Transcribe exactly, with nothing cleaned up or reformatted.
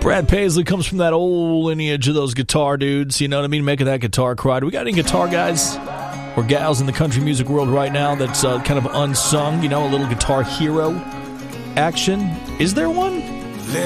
Brad Paisley comes from that old lineage of those guitar dudes, you know what I mean, making that guitar cry. Do we got any guitar guys or gals in the country music world right now that's uh, kind of unsung, you know, a little guitar hero action? Is there one?